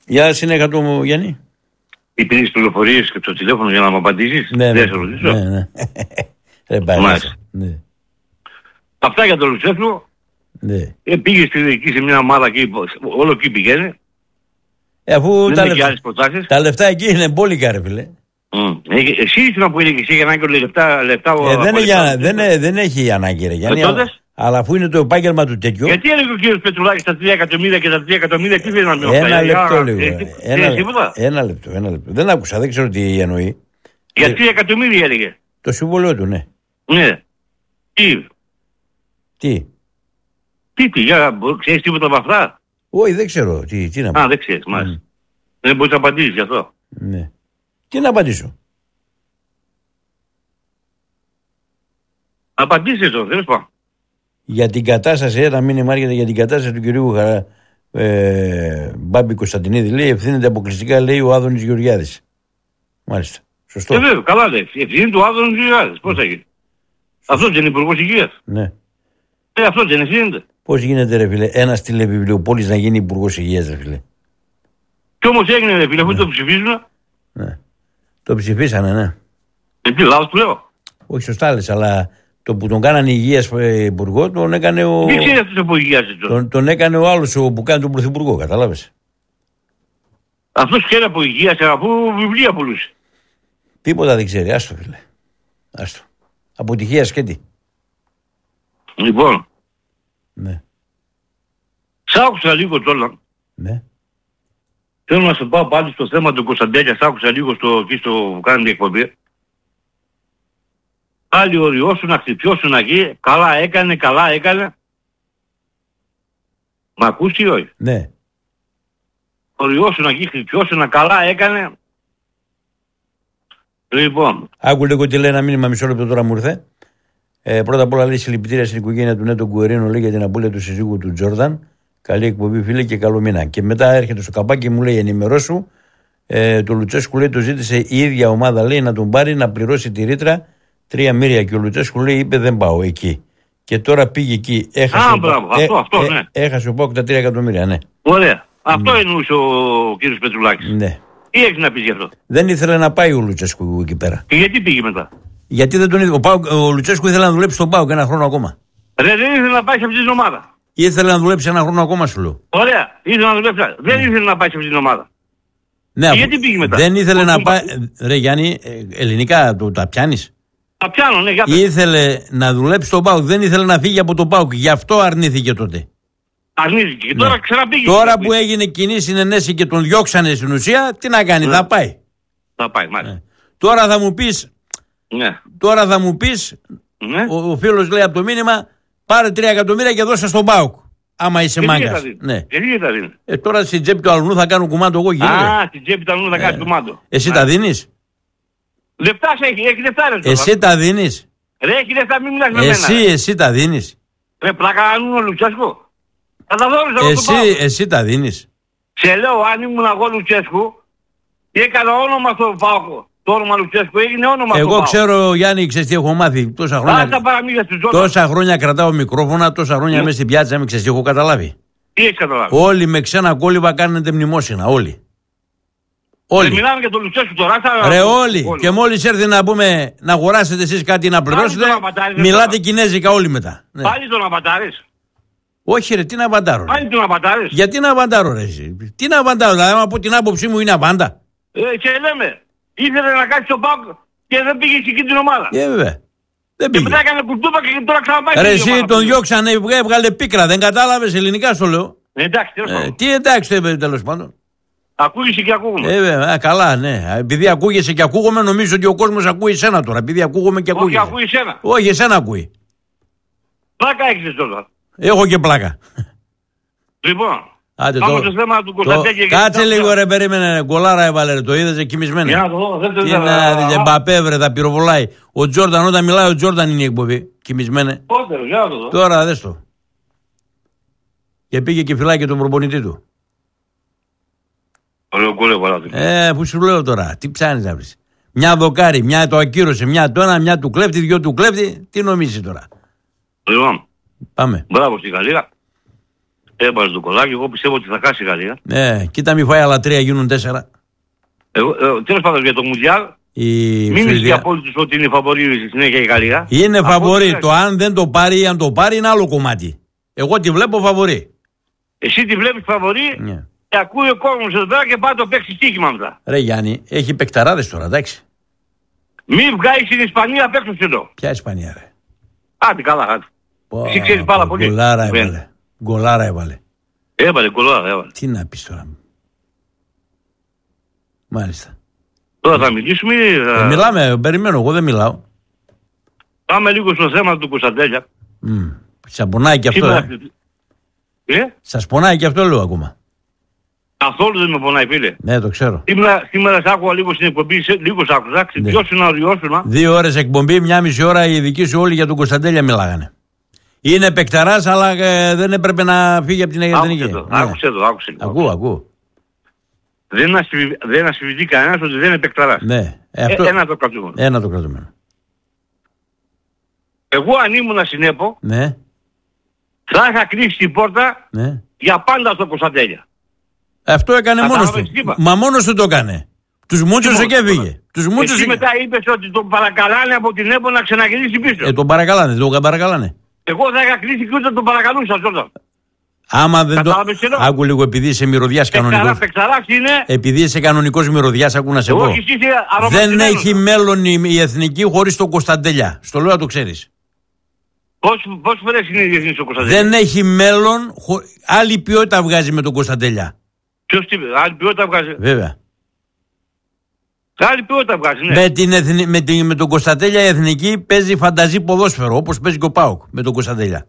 Για συνέχεια του Γιάννη. Υπήρχε πληροφορίες και στο τηλέφωνο για να μου απαντήσεις. Ναι. Ναι. Αυτά για τον Λουτσέσκου. Ναι. Πήγε εκεί σε μια ομάδα εκεί, όλο εκεί πηγαίνει. Αφού τα λεφτά εκεί είναι μπόλικα, ρε φίλε. Εσύ ήσουν που έλεγε, είχε ανάγκη λεφτά. Δεν έχει ανάγκη, ρε Γιάννη. Αλλά αφού είναι το επάγγελμα του τέτοιο. Γιατί έλεγε ο κύριος Πετρουλάκης τα 3 εκατομμύρια και τα 3 εκατομμύρια, τι θέλει να μιλήσει. Ένα λεπτό λίγο. Ένα λεπτό. Δεν άκουσα, δεν ξέρω τι εννοεί. Για 3 εκατομμύρια έλεγε. Το συμβόλαιο του, ναι. Ναι. Τι, ξέρεις τίποτα από αυτά? Όχι, δεν ξέρω. Τι να πω. Α, δεν ξέρεις, μάλιστα. Δεν μπορείς να απαντήσεις γι' αυτό. Ναι. Τι να απαντήσω. Απαντήσεις εδώ, δεν πω. Για την κατάσταση, ένα μήνυμα έρχεται για την κατάσταση του κυρίου Μπάμπη Κωνσταντινίδη. Λέει ευθύνεται αποκλειστικά, λέει, ο Άδωνης Γεωργιάδης. Μάλιστα. Σωστό. Βέβαια, καλά λέει. Ευθύνεται του Άδωνης Γεωργιάδης. Πώς θα γίνει. Αυτός δεν είναι υπουργός υγείας. Ναι. Αυτός δεν ευθύνεται. Πώς γίνεται, ρε φίλε, ένας τηλεβιβλιοπόλης να γίνει υπουργός υγείας, ρε φίλε. Κι όμως έγινε, ρε φίλε, αφού το ψηφίζουν. Ναι. Το ψηφίσανε, ναι. Τι λάθος του λέω. Όχι, σωστά λες, αλλά το που τον κάνανε υγείας υπουργό, τον έκανε ο. Δεν ξέρει αυτός από υγείας. Τον έκανε ο άλλος που κάνει τον πρωθυπουργό, κατάλαβες. Αυτός ξέρει από υγείας, αφού βιβλία πουλούσε. Τίποτα δεν ξέρει, άστο φίλε. Άστο. Αποτυχία σκέτη. Λοιπόν. Ναι. Σ' άκουσα λίγο τώρα. Ναι. Θέλω να σου πάω πάλι στο θέμα του Κωνσταντέλια. Σ' άκουσα λίγο εκεί στο κάνετε εκπομπή. Άλλοι οριώσουν να χτυπιώσουν εκεί. Καλά έκανε. Μ' ακούς ή όχι? Ναι. Οριώσουν εκεί, χτυπιώσουν, καλά έκανε. Λοιπόν. Άκου λίγο τι λέει ένα μήνυμα, μισό λεπτό τώρα μου ήρθε. Πρώτα απ' όλα λέει συλληπιτήρια στην οικογένεια του Νέτο Γκουερίνο, λέει, για την απώλεια του συζύγου του Τζόρνταν. Καλή εκπομπή, φίλε, και καλό μήνα. Και μετά έρχεται στο καπάκι και μου λέει: ενημερώσου. Το Λουτσέσκου, λέει, το ζήτησε η ίδια ομάδα, λέει, να τον πάρει να πληρώσει τη ρήτρα 3 μοίρια. Και ο Λουτσέσκου, λέει, είπε: δεν πάω εκεί. Και τώρα πήγε εκεί. Έχασε ο Πάοκ τα 3 εκατομμύρια, ναι. Ωραία. Αυτό εννοούσε ο κύριος Πετρουλάκης. Ναι. Τι έχεις να πεις γι' αυτό? Δεν ήθελε να πάει ο Λουτσέσκου εκεί πέρα. Και γιατί πήγε μετά? Γιατί δεν τον ήθελε. Ο Λουτσέσκου ήθελε να δουλέψει στον ΠΑΟΚ ένα χρόνο ακόμα. Ρε, δεν ήθελε να πάει σε αυτή την ομάδα. Ήθελε να δουλέψει ένα χρόνο ακόμα, σου λέω. Ωραία, ήθελε να δουλέψει. Δεν ήθελε να πάει σε αυτή την ομάδα. Ναι, και γιατί πήγε μετά? Δεν ήθελε να πάει. Ρε Γιάννη, ελληνικά τα πιάνεις? Τα πιάνω, ναι, ήθελε να δουλέψει στον ΠΑΟΚ. Δεν ήθελε να φύγει από τον ΠΑΟΚ. Γι' αυτό αρνήθηκε τότε. Αρνήθηκε. Και τώρα ξαναπήγε. Τώρα που έγινε κοινή συνενέση και τον διώξανε στην ουσία, τι να κάνει, θα πάει. Θα πάει, μάλιστα. Τώρα θα μου πεις. Ναι. Τώρα θα μου πεις. Ναι. Ο φίλος λέει από το μήνυμα: πάρε 3 εκατομμύρια και δώσε στον ΠΑΟΚ. Άμα είσαι μάγκας. Ναι. Τώρα στην τσέπη του αλουνού θα κάνω κουμάντο εγώ, γίνεται. Α, στην τσέπη του αλουνού θα κάνει κουμάντο. Εσύ τα δίνεις? Λεπτά έχει λεπτά, ρε. Εσύ τα δίνεις? Ρε, έχει λεπτά, μην μιλάς με μένα. Εσύ τα δίνεις? Ρε, πλάκα ο Λουτσέσκου. Θα τα δώσεις εσύ τα δίνεις? Σε λέω, αν ήμουν εγώ Λουτσέσκου, και έκανα όνομα στο ΠΑΟΚ. Το όνομα Λουτσέσκου έγινε όνομα. Εγώ ξέρω, Γιάννη, ξέρεις τι έχω μάθει. Τόσα χρόνια κρατάω μικρόφωνα, τόσα χρόνια μέσα στην πιάτσα, ξέρεις τι έχω καταλάβει. Τι έχεις καταλάβει? Όλοι με ξένα κόλληβα κάνετε μνημόσυνα, όλοι. Όλοι. Μιλάμε για τον Λουτσέσκου τώρα. Ρε, όλοι. Και μόλις έρθει να πούμε να αγοράσετε εσείς κάτι να πληρώσετε, μιλάτε κινέζικα όλοι μετά. Πάλι τον απαντάρεις? Όχι, ρε, τι να απαντάρω. Πάλι τον απαντάρεις? Γιατί να απαντάρω, ρε, εσύ? Τι να απαντάρω, δηλαδή, από την άποψή μου είναι απάντα. Και λέμε. Ήθελε να κάτσει στο ΠΑΟΚ και δεν πήγε σε εκείνη την ομάδα. Βέβαια. Δεν πήγε. Και μετά έκανε κουτούπα και τώρα ξαναπάει. Ρε, εσύ τον διώξανε, έβγαλε πίκρα. Δεν κατάλαβες ελληνικά, στο λέω. Εντάξει, τέλος πάντων. Τι εντάξει, τέλος πάντων. Ακούγεσαι και ακούγομαι. Καλά, ναι. Επειδή ακούγεσαι και ακούγομαι, νομίζω ότι ο κόσμος ακούει εσένα τώρα. Επειδή ακούγομαι και ακούγεσαι. Όχι, ακούει εσένα. Όχι, εσένα ακούει. Πλάκα έχεις τώρα. Έχω και πλάκα. Λοιπόν. Άντε, πάμε στο θέμα του Κωνσταντέλια. Κάτσε λίγο, ρε, περίμενε. Γκολάρα έβαλε, το είδες κοιμισμένο. Για να το δω, δεν το είδα. Τι να Μπαπέ, βρε, θα πυροβολάει. Ο Τζόρνταν, όταν μιλάει, ο Τζόρνταν είναι η εκπομπή. Κοιμισμένε. Πότε, για να το δω. Τώρα δες το. Και πήγε και φυλάει και τον προπονητή του. Ωραίο γκολ έβαλε. Που σου λέω τώρα, τι ψάχνεις να βρεις? Μια δοκάρι, μια το ακύρωσε, μια το ένα, μια του κλέφτη, δυο του κλέφτη. Τι νομίζεις τώρα? Λοιπόν. Πάμε. Μπράβο στη Γαλλία. Έβαλε το κολλάκι. Εγώ πιστεύω ότι θα χάσει η Γαλλία. Ναι, κοίτα μη φάει άλλα 3, γίνουν 4. Τέλος πάντων για το Μουντιάλ. Μην είστε απόλυτος ότι είναι φαβορή στη συνέχεια η Γαλλία. Είναι φαβορή. Το αν δεν το πάρει ή αν το πάρει είναι άλλο κομμάτι. Εγώ τη βλέπω φαβορή. Εσύ τη βλέπεις φαβορή και ακούει ο κόσμος εδώ πέρα και πάει το παίξει στοίχημα μετά. Ρε Γιάννη, έχει παικταράδες τώρα, εντάξει. Μην βγάλεις την Ισπανία απ' έξω εδώ. Ποια Ισπανία, ρε? Άντε καλά, άντε. Εσύ ξέρεις πάρα πολύ. Γκολάρα έβαλε. Έβαλε, γκολάρα έβαλε. Τι να πεις τώρα. Μάλιστα. Τώρα θα μιλήσουμε. Μιλάμε, περιμένω, εγώ δεν μιλάω. Πάμε λίγο στο θέμα του Κωνσταντέλια. Σας πονάει και αυτό. Σας πονάει και αυτό, λέω ακόμα. Καθόλου δεν με πονάει, φίλε. Ναι, το ξέρω. Σήμερα σ' άκουγα λίγο στην εκπομπή, λίγο σ' άκουσα. Ξυπιώσουν να οριώσουν. 2 ώρες εκπομπή, 1,5 ώρα οι δικοί σου όλοι για τον Κωνσταντέλια μιλάγανε. Είναι παικταράς, αλλά δεν έπρεπε να φύγει από την εθνική. Άκουσε το. Ακούω. Δεν ασφυβητεί κανένας ότι δεν είναι παικταράς. Ναι. Ένα το κρατούμενο. Εγώ αν ήμουν στην ΕΠΟ, ναι, θα είχα κλείσει την πόρτα για πάντα στο Κωνσταντέλια. Αυτό έκανε μόνος του. Μα μόνος του το έκανε. Τους μούτσωσε και έφυγε. Εσύ μετά είπες ότι τον παρακαλάνε από την ΕΠΟ να ξαναγυρίσει πίσω. Τον παρακαλάνε. Εγώ θα είχα κλείσει και ούτε τον παρακαλούσα τότε. Άμα δεν το. Άκου λίγο, επειδή είσαι μυρωδιάς κανονικός. Επειδή είσαι κανονικός μυρωδιάς, άκου να σε πω. Δεν έχει μέλλον η εθνική χωρίς τον Κωνσταντέλια. Στο λέω να το ξέρεις. Πόσες φορές είναι η εθνική στο Κωνσταντέλια? Δεν έχει μέλλον. Άλλη ποιότητα βγάζει με τον Κωνσταντέλια. Ποιος τι, άλλη ποιότητα βγάζει? Βέβαια. Άλλη ποιότητα βγάζει, ναι. Με τον Κωνσταντέλια η εθνική παίζει φανταζή ποδόσφαιρο, όπως παίζει και ο ΠΑΟΚ με τον Κωνσταντέλια.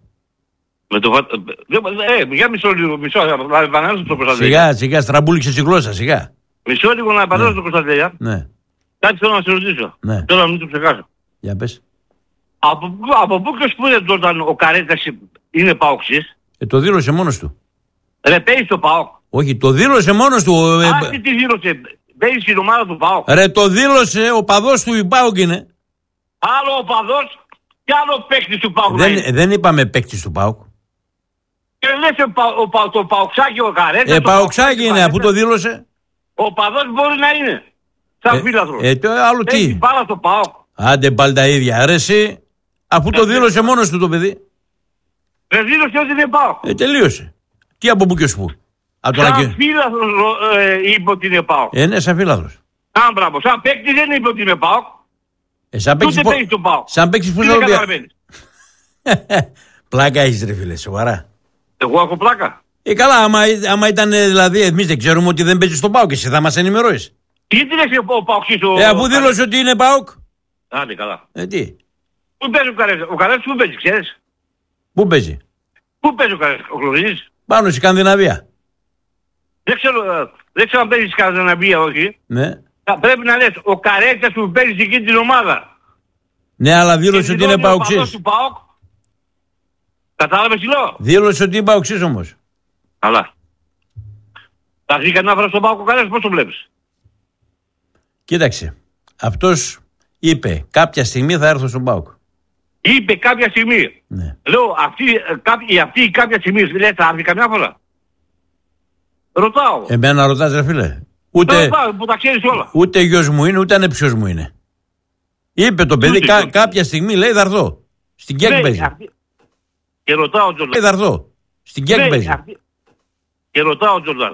Για μισό λίγο, να επανέλθω στο Κωνσταντέλια. Σιγά, στραμπούληξε η γλώσσα, σιγά. Μισό λίγο να επανέλθω στο Κωνσταντέλια. Ναι. Κάτι θέλω να σε ρωτήσω. Ναι. Τώρα να μην το ξεχάσω. Για πες. Από πού και σπούδε όταν ο Καρέτας είναι ΠΑΟΚΣης? Το δήλωσε μόνος του. Ρε, παίζει στο ΠΑΟΚ. Όχι, το δήλωσε μόνος του. Άσχη τι δήλωσε. Παίζει στην ομάδα του ΠΑΟΚ. Ρε, το δήλωσε, ο παδός του η ΠΑΟΚ είναι. Άλλο ο παδός και άλλο παίκτης του ΠΑΟΚ. Δεν είπαμε παίκτης του ΠΑΟΚ. Και λες το Παοξάκι ο Καρέτας. Παοξάκι είναι, αφού το δήλωσε. Ο παδός μπορεί να είναι. Σαν φίλαθρος. Άλλο τι. Έχει πάρα στο ΠΑΟΚ. Άντε πάλι τα ίδια. Ρε εσύ, αφού το δήλωσε μόνος του το παιδί. Δεν δήλωσε ότι είναι ΠΑΟΚ. Τελείωσε. Τι από πού και ως πού. Σαν φίλαθρος είπε ότι είναι ΠΑΟΚ. Ναι, σαν φίλαθρος. Αν μπράβο, σαν παίκτη δεν είπε ότι είναι ΠΑΟΚ. Σαν παίκτης πώς θα το καταλαβαίνεις. Πλάκα έχεις ρε φίλε, σοβαρά. Εγώ έχω πλάκα. Καλά, άμα ήταν δηλαδή, εμείς δεν ξέρουμε ότι δεν παίζει στον ΠΑΟΚ, εσύ θα μας ενημερώσεις. Τι λες ο ΠΑΟΚ αφού δήλωσε ότι είναι ΠΑΟΚ. Άντε καλά. Τι. Πού παίζει ο Καρέτας? Ο Καρέτας πού παίζει, ξέρεις? Πού παίζει? Πού παίζει ο Καρέτας? Ο γνωρίζεις? Πάνω στη Σκανδιναβία. Δεν ξέρω αν παίζει στη Σκανδιναβία, όχι. Ναι. Πρέπει να λες ο Καρέτας που παίζει σε εκείνη την ομάδα. Ναι, αλλά δήλωσε ότι είναι ΠΑΟΚΣής. Κατάλαβες τι λέω? Δήλωσε ότι είναι ΠΑΟΚΣής όμως. Καλά. Θα έρθει κανένα φορά στον ΠΑΟΚ ο Καρέτας, πώς το βλέπεις? Κοίταξε. Αυτός είπε κάποια στιγμή θα έρθω στον ΠΑΟΚ. Είπε κάποια στιγμή. Ναι. Λέω αυτή κάποια στιγμή λέει θα έρθει καμιά φορά. Ρωτάω. Εμένα ρωτάς ρε φίλε. Ρωτάω που τα ξέρεις όλα. Ούτε γιος μου είναι ούτε ανεψιός μου είναι. Είπε το παιδί κάποια στιγμή λέει θα έρθω. Στην ΚΕΚ παίζει. Και ρωτάω Τζορντάν. Θα έρθω. Στην ΚΕΚ παίζει. Και ρωτάω Τζορντάν.